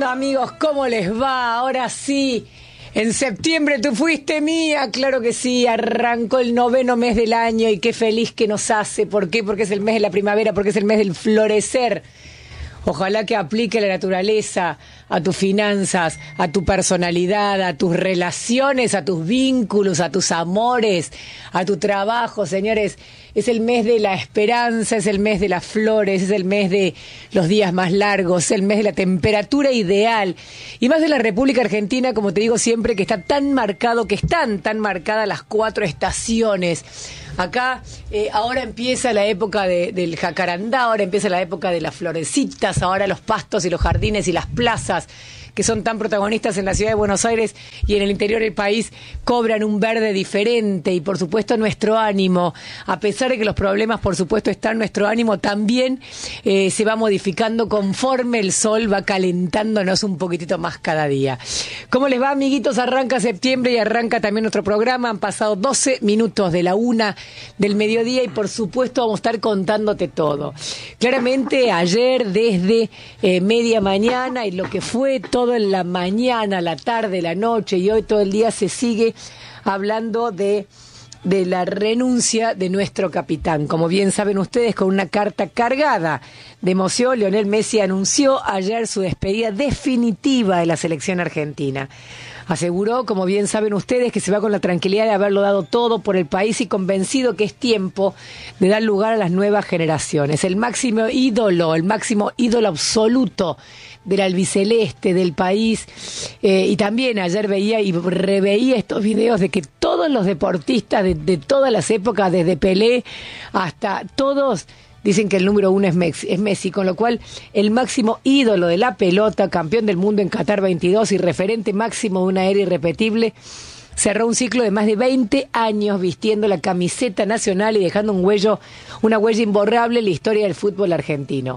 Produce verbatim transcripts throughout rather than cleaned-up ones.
onda, amigos? ¿Cómo les va? Ahora sí, en septiembre tú fuiste mía, claro que sí, arrancó el noveno mes del año y qué feliz que nos hace. ¿Por qué? Porque es el mes de la primavera, porque es el mes del florecer. Ojalá que aplique la naturaleza a tus finanzas, a tu personalidad, a tus relaciones, a tus vínculos, a tus amores, a tu trabajo, señores. Es el mes de la esperanza, es el mes de las flores, es el mes de los días más largos, es el mes de la temperatura ideal. Y más de la República Argentina, como te digo siempre, que está tan marcado, que están tan marcadas las cuatro estaciones. Acá eh, ahora empieza la época de, del jacarandá, ahora empieza la época de las florecitas, ahora los pastos y los jardines y las plazas, que son tan protagonistas en la ciudad de Buenos Aires y en el interior del país, cobran un verde diferente. Y por supuesto nuestro ánimo, a pesar de que los problemas por supuesto están, nuestro ánimo también eh, se va modificando conforme el sol va calentándonos un poquitito más cada día. ¿Cómo les va, amiguitos? Arranca septiembre y arranca también nuestro programa. Han pasado doce minutos de la una del mediodía y por supuesto vamos a estar contándote todo. Claramente ayer desde eh, media mañana y lo que fue todo todo en la mañana, la tarde, la noche y hoy todo el día se sigue hablando de, de la renuncia de nuestro capitán. Como bien saben ustedes, con una carta cargada de emoción, Lionel Messi anunció ayer su despedida definitiva de la selección argentina. Aseguró, como bien saben ustedes, que se va con la tranquilidad de haberlo dado todo por el país y convencido que es tiempo de dar lugar a las nuevas generaciones. El máximo ídolo, el máximo ídolo absoluto del albiceleste, del país. Eh, y también ayer veía y reveía estos videos de que todos los deportistas de, de todas las épocas, desde Pelé hasta todos, dicen que el número uno es Messi, es Messi, con lo cual el máximo ídolo de la pelota, campeón del mundo en Qatar veintidós y referente máximo de una era irrepetible, cerró un ciclo de más de veinte años vistiendo la camiseta nacional y dejando un huello, una huella imborrable en la historia del fútbol argentino.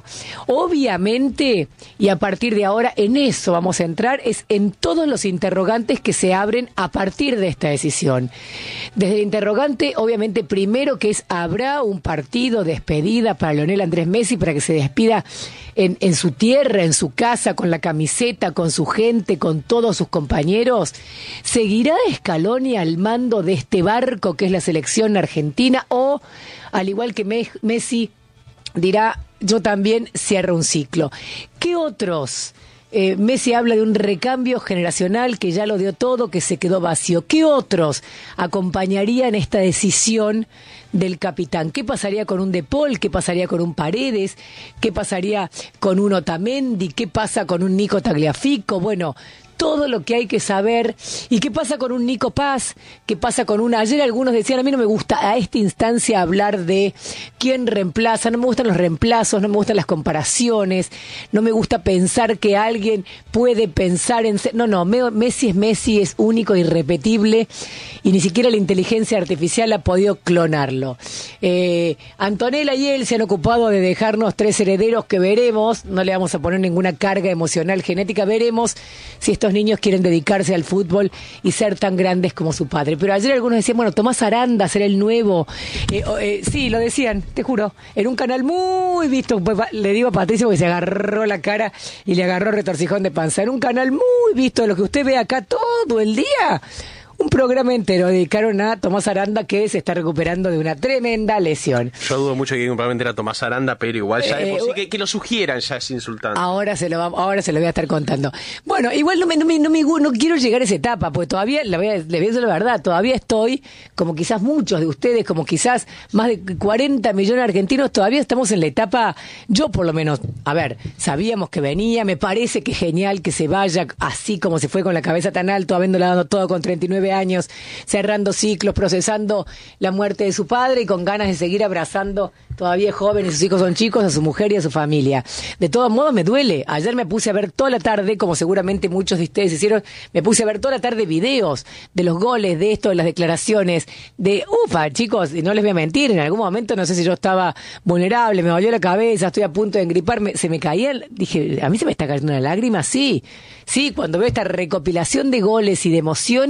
Obviamente, y a partir de ahora en eso vamos a entrar, es en todos los interrogantes que se abren a partir de esta decisión. Desde el interrogante, obviamente, primero que es, ¿habrá un partido de despedida para Lionel Andrés Messi para que se despida en, en su tierra, en su casa, con la camiseta, con su gente, con todos sus compañeros? ¿Seguirá Scaloni al mando de este barco que es la selección argentina? O, al igual que Messi, dirá, yo también cierro un ciclo? ¿Qué otros? Eh, Messi habla de un recambio generacional que ya lo dio todo, que se quedó vacío. ¿Qué otros acompañarían esta decisión del capitán? ¿Qué pasaría con un De Paul? ¿Qué pasaría con un Paredes? ¿Qué pasaría con un Otamendi? ¿Qué pasa con un Nico Tagliafico? Bueno, todo lo que hay que saber. ¿Y qué pasa con un Nico Paz? ¿Qué pasa con una? Ayer algunos decían, a mí no me gusta a esta instancia hablar de quién reemplaza, no me gustan los reemplazos, no me gustan las comparaciones, no me gusta pensar que alguien puede pensar en... No, no, Messi es Messi, es único, irrepetible, y ni siquiera la inteligencia artificial ha podido clonarlo. Eh, Antonella y él se han ocupado de dejarnos tres herederos que veremos, no le vamos a poner ninguna carga emocional genética, veremos si estos niños quieren dedicarse al fútbol y ser tan grandes como su padre. Pero ayer algunos decían, bueno, Tomás Aranda será el nuevo. Eh, eh, sí, lo decían, te juro, en un canal muy visto, pues, le digo a Patricio porque se agarró la cara y le agarró retorcijón de panza, en un canal muy visto, de lo que usted ve acá todo el día. Un programa entero dedicaron a Tomás Aranda, que se está recuperando de una tremenda lesión. Yo dudo mucho que un programa entero a Tomás Aranda, pero igual ya eh, es por sí que, que lo sugieran ya es insultante. Ahora se lo va, ahora se lo voy a estar contando. Bueno, igual no me, no me, no me no quiero llegar a esa etapa, porque todavía, le voy a, le voy a decir la verdad, todavía estoy, como quizás muchos de ustedes, como quizás más de cuarenta millones de argentinos, todavía estamos en la etapa, yo por lo menos, a ver, sabíamos que venía, me parece que es genial que se vaya así como se fue, con la cabeza tan alto, habiéndole dado todo con treinta y nueve años, cerrando ciclos, procesando la muerte de su padre y con ganas de seguir abrazando, todavía joven y sus hijos son chicos, a su mujer y a su familia. De todos modos me duele. Ayer me puse a ver toda la tarde, como seguramente muchos de ustedes hicieron, me puse a ver toda la tarde videos de los goles, de esto, de las declaraciones, de, ufa, chicos, y no les voy a mentir, en algún momento no sé si yo estaba vulnerable, me dolió la cabeza, estoy a punto de engriparme, se me caía, dije, a mí se me está cayendo una lágrima, sí, sí, cuando veo esta recopilación de goles y de emociones,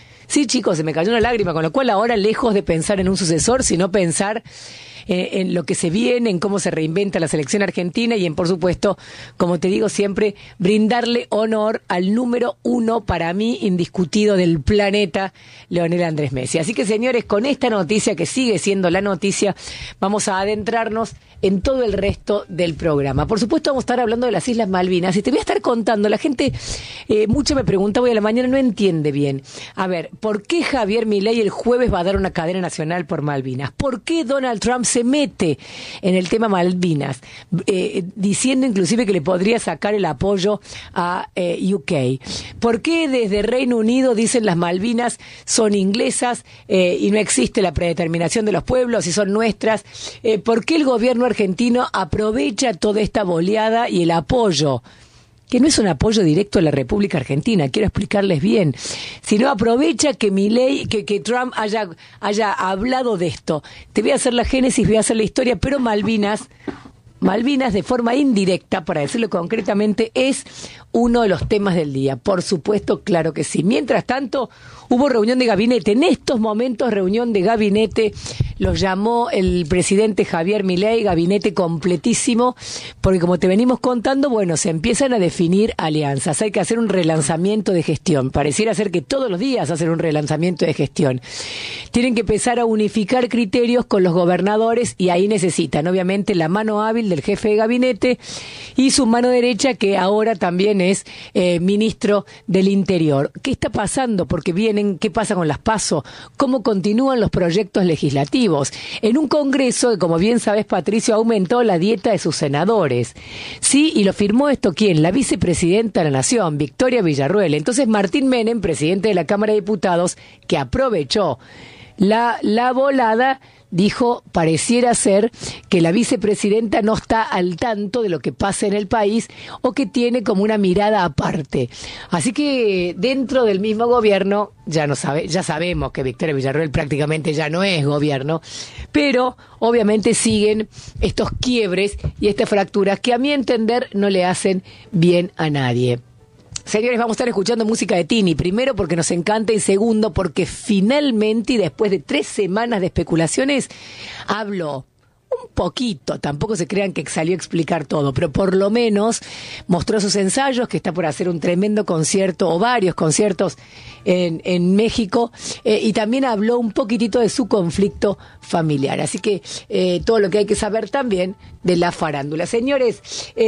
Sí, chicos, se me cayó una lágrima, con lo cual ahora, lejos de pensar en un sucesor, sino pensar eh, en lo que se viene, en cómo se reinventa la selección argentina y en, por supuesto, como te digo siempre, brindarle honor al número uno, para mí, indiscutido del planeta, Lionel Andrés Messi. Así que, señores, con esta noticia, que sigue siendo la noticia, vamos a adentrarnos en todo el resto del programa. Por supuesto, vamos a estar hablando de las Islas Malvinas y te voy a estar contando, la gente, eh, mucho me pregunta hoy a la mañana, no entiende bien. A ver, ¿por qué Javier Milei el jueves va a dar una cadena nacional por Malvinas? ¿Por qué Donald Trump se mete en el tema Malvinas? Eh, diciendo inclusive que le podría sacar el apoyo a eh, U K. ¿Por qué desde Reino Unido dicen las Malvinas son inglesas eh, y no existe la predeterminación de los pueblos y son nuestras? Eh, ¿Por qué el gobierno argentino aprovecha toda esta boleada y el apoyo, que no es un apoyo directo a la República Argentina, quiero explicarles bien, sino aprovecha que Milei, que, que Trump haya, haya hablado de esto? Te voy a hacer la génesis, voy a hacer la historia, pero Malvinas, Malvinas de forma indirecta, para decirlo concretamente, es uno de los temas del día. Por supuesto, claro que sí. Mientras tanto, hubo reunión de gabinete. En estos momentos, reunión de gabinete, los llamó el presidente Javier Milei, gabinete completísimo, porque como te venimos contando, bueno, se empiezan a definir alianzas. Hay que hacer un relanzamiento de gestión. Pareciera ser que todos los días hacen un relanzamiento de gestión. Tienen que empezar a unificar criterios con los gobernadores y ahí necesitan, obviamente, la mano hábil del jefe de gabinete y su mano derecha, que ahora también es eh, ministro del Interior. ¿Qué está pasando? Porque vienen, ¿qué pasa con las PASO? ¿Cómo continúan los proyectos legislativos? En un Congreso que, como bien sabes, Patricio, aumentó la dieta de sus senadores. Sí, y lo firmó esto, ¿quién? La vicepresidenta de la Nación, Victoria Villarruel. Entonces, Martín Menem, presidente de la Cámara de Diputados, que aprovechó la, la volada, dijo, pareciera ser que la vicepresidenta no está al tanto de lo que pasa en el país o que tiene como una mirada aparte. Así que dentro del mismo gobierno, ya no sabe, ya sabemos que Victoria Villarruel prácticamente ya no es gobierno, pero obviamente siguen estos quiebres y estas fracturas que a mi entender no le hacen bien a nadie. Señores, vamos a estar escuchando música de Tini, primero porque nos encanta y segundo porque finalmente y después de tres semanas de especulaciones habló un poquito, tampoco se crean que salió a explicar todo, pero por lo menos mostró sus ensayos, que está por hacer un tremendo concierto o varios conciertos en, en México, eh, y también habló un poquitito de su conflicto familiar. Así que eh, todo lo que hay que saber también de la farándula. Señores,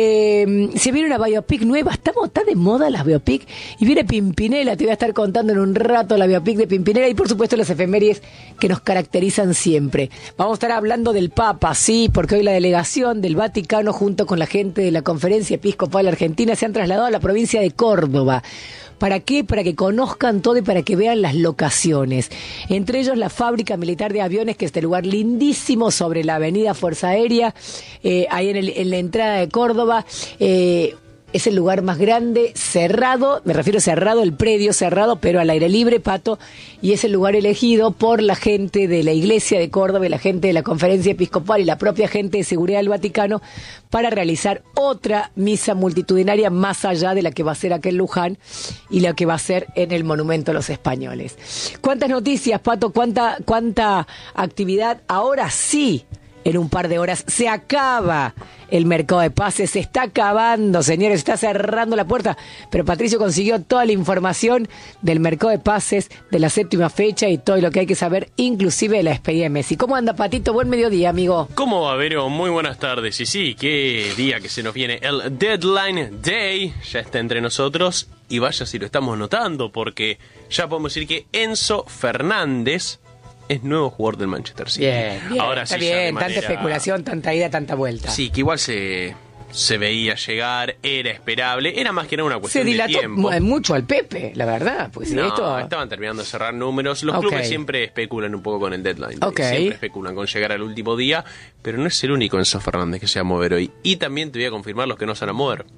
eh, se viene una biopic nueva, estamos, está de moda las biopic, y viene Pimpinela, te voy a estar contando en un rato la biopic de Pimpinela y por supuesto las efemérides que nos caracterizan siempre. Vamos a estar hablando del Papa, sí, porque hoy la delegación del Vaticano junto con la gente de la Conferencia Episcopal Argentina se han trasladado a la provincia de Córdoba. ¿Para qué? Para que conozcan todo y para que vean las locaciones. Entre ellos la fábrica militar de aviones, que es este lugar lindísimo sobre la avenida Fuerza Aérea, eh, ahí en, el, en la entrada de Córdoba. Eh, es el lugar más grande, cerrado, me refiero cerrado, el predio cerrado, pero al aire libre, Pato, y es el lugar elegido por la gente de la Iglesia de Córdoba y la gente de la Conferencia Episcopal y la propia gente de seguridad del Vaticano para realizar otra misa multitudinaria más allá de la que va a ser aquel Luján y la que va a ser en el Monumento a los Españoles. ¿Cuántas noticias, Pato? ¿Cuánta, cuánta actividad? Ahora sí, en un par de horas se acaba el mercado de pases, se está acabando, señores, se está cerrando la puerta, pero Patricio consiguió toda la información del mercado de pases, de la séptima fecha y todo lo que hay que saber, inclusive de la despedida de Messi. ¿Cómo anda, Patito? Buen mediodía, amigo. ¿Cómo va, Vero? Muy buenas tardes. Y sí, qué día que se nos viene. El Deadline Day ya está entre nosotros y vaya si lo estamos notando, porque ya podemos decir que Enzo Fernández es nuevo jugador del Manchester City. Bien, bien, ahora está sí, bien, manera... tanta especulación, tanta ida, tanta vuelta. Sí, que igual se, se veía llegar, era esperable, era más que nada una cuestión se dilató de tiempo. mucho al Pepe, la verdad. Pues no, esto... estaban terminando de cerrar números. Los Okay. clubes siempre especulan un poco con el deadline. Okay. Siempre especulan con llegar al último día, pero no es el único Enzo Fernández que se va a mover hoy. Y también te voy a confirmar los que no se van a mover.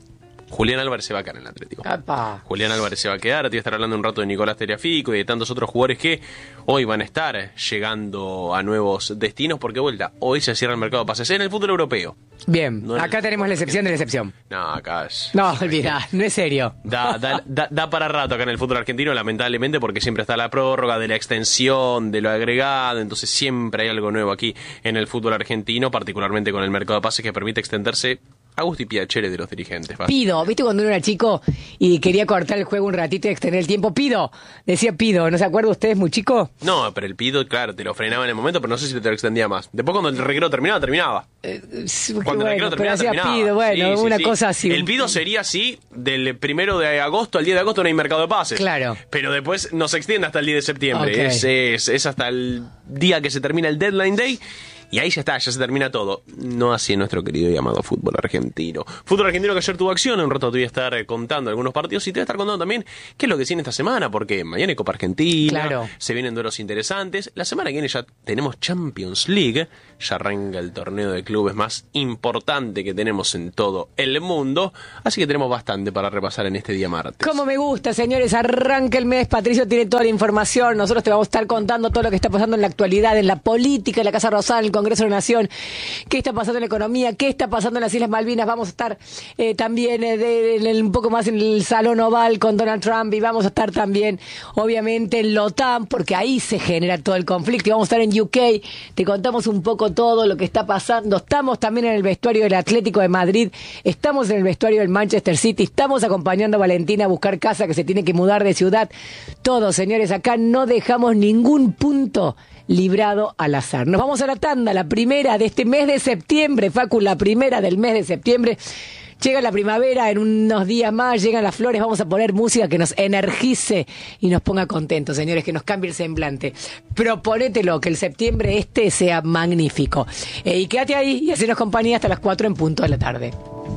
Julián Álvarez se va a quedar en el Atlético. Apa. Julián Álvarez se va a quedar. Te voy a estar hablando un rato de Nicolás Tagliafico y de tantos otros jugadores que hoy van a estar llegando a nuevos destinos, porque vuelta, hoy se cierra el mercado de pases en el fútbol europeo. Bien, No en acá el- tenemos la excepción de la excepción. No, acá es... No, olvidá, no es serio. Da, da, da, da para rato acá en el fútbol argentino, lamentablemente, porque siempre está la prórroga de la extensión, de lo agregado, entonces siempre hay algo nuevo aquí en el fútbol argentino, particularmente con el mercado de pases que permite extenderse a gusto y piacere de los dirigentes. ¿va? Pido, ¿viste cuando uno era chico y quería cortar el juego un ratito y extender el tiempo? Pido, decía pido, ¿no se acuerdan ustedes, muy chico? No, pero el pido, claro, te lo frenaba en el momento, pero no sé si te lo extendía más. Después cuando el recreo terminaba, terminaba. Eh, sí, Cuando bueno, el recreo pero terminaba, hacía terminaba. pido, bueno, Sí, sí, una sí. cosa así. El pido sería así, del primero de agosto al diez de agosto no hay mercado de pases. Claro. Pero después no se extiende hasta el diez de septiembre. Ok. Es, es, es hasta el día que se termina el deadline day. Y ahí ya está, ya se termina todo. No así en nuestro querido y amado fútbol argentino. Fútbol argentino que ayer tuvo acción. En un rato te voy a estar eh, contando algunos partidos y te voy a estar contando también qué es lo que tiene esta semana. Porque mañana hay Copa Argentina. Claro. Se vienen duelos interesantes. La semana que viene ya tenemos Champions League. Ya arranca el torneo de clubes más importante que tenemos en todo el mundo. Así que tenemos bastante para repasar en este día martes. Como me gusta, señores, arranca el mes, Patricio tiene toda la información, nosotros te vamos a estar contando todo lo que está pasando en la actualidad, en la política, en la Casa Rosada, en el Congreso de la Nación, qué está pasando en la economía, qué está pasando en las Islas Malvinas, vamos a estar eh, también eh, de- de- de- un poco más en el Salón Oval con Donald Trump y vamos a estar también, obviamente, en la OTAN, porque ahí se genera todo el conflicto y vamos a estar en U K, te contamos un poco todo lo que está pasando, estamos también en el vestuario del Atlético de Madrid, estamos en el vestuario del Manchester City, estamos acompañando a Valentina a buscar casa que se tiene que mudar de ciudad, todos, señores, acá no dejamos ningún punto librado al azar. Nos vamos a la tanda, la primera de este mes de septiembre, Facu, la primera del mes de septiembre. Llega la primavera, en unos días más llegan las flores, vamos a poner música que nos energice y nos ponga contentos, señores, que nos cambie el semblante. Proponételo, que el septiembre este sea magnífico. Eh, y quédate ahí y hacenos compañía hasta las cuatro en punto de la tarde.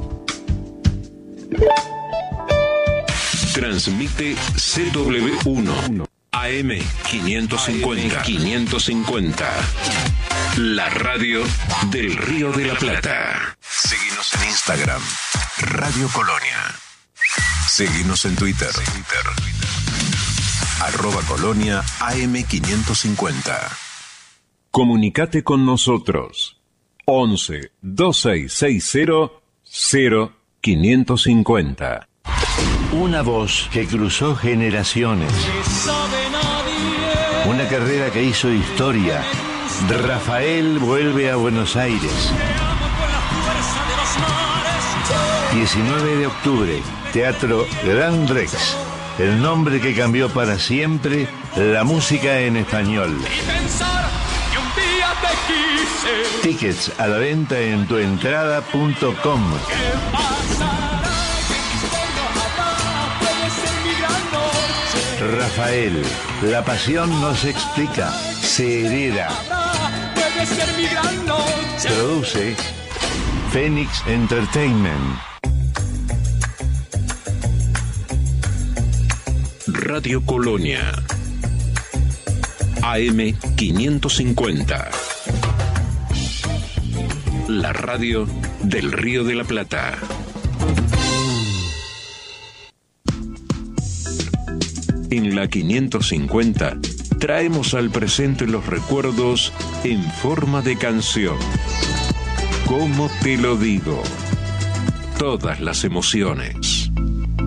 Transmite C W uno A M quinientos cincuenta. quinientos cincuenta. La radio del Río de la Plata. Seguinos en Instagram, Radio Colonia. Seguinos en Twitter, arroba Colonia A M quinientos cincuenta. Comunicate con nosotros. once, veintiséis sesenta, cero quinientos cincuenta. Una voz que cruzó generaciones. Una carrera que hizo historia. Rafael vuelve a Buenos Aires. diecinueve de octubre, Teatro Gran Rex. El nombre que cambió para siempre la música en español. Tickets a la venta en tuentrada punto com. Rafael, la pasión no se explica, se hereda. Produce Phoenix Entertainment. Radio Colonia A M quinientos cincuenta. La radio del Río de la Plata. En la quinientos cincuenta traemos al presente los recuerdos en forma de canción. ¿Cómo te lo digo? Todas las emociones.